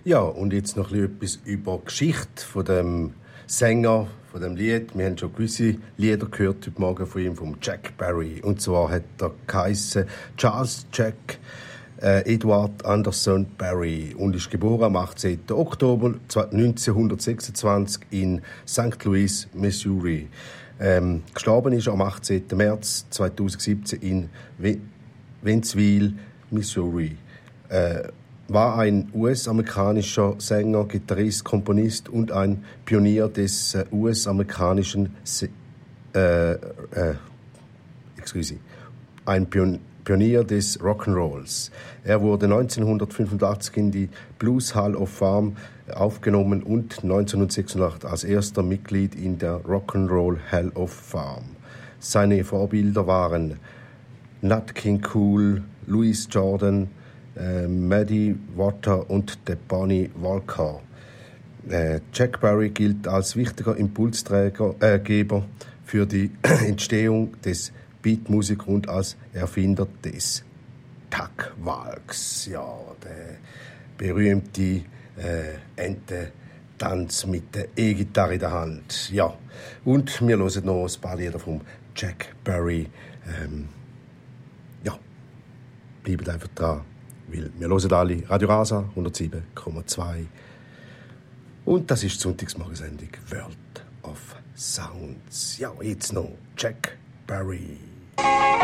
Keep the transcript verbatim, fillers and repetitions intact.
Ja, und jetzt noch ein bisschen etwas über die Geschichte von dem Sänger, von dem Lied. Wir haben schon gewisse Lieder gehört heute Morgen von ihm, vom Jack Barry. Und zwar hat er geheissen Charles Jack äh, Edward Anderson Barry und ist geboren am achtzehnten Oktober neunzehnhundertsechsundzwanzig in Sankt Louis, Missouri. Ähm, gestorben ist er am achtzehnten März zweitausendsiebzehn in Wentzville, Missouri. Äh, war ein U S-amerikanischer Sänger, Gitarrist, Komponist und ein Pionier des äh, U S-amerikanischen Se- äh, äh, excuse, ein Pion- Pionier des Rock'n'Rolls. Er wurde neunzehnhundertfünfundachtzig in die Blues Hall of Fame aufgenommen und neunzehnhundertsechsundachtzig als erster Mitglied in der Rock'n'Roll Hall of Fame. Seine Vorbilder waren Nat King Cole, Louis Jordan, äh, Muddy Waters und der Bonnie Walker. Äh, Jack Barry gilt als wichtiger Impulsträger, äh, Geber für die Entstehung des Beatmusik und als Erfinder des Tagwalks. Ja, der berühmte äh, Ententanz mit der E-Gitarre in der Hand. Ja, und wir hören noch ein paar Lieder von Jack Barry. Ähm, ja, bleibt einfach dran, weil wir hören alle Radio Rasa hundertsieben Komma zwei. Und das ist die Sonntagsmorgensendung World of Sounds. Ja, jetzt noch Jack Barry.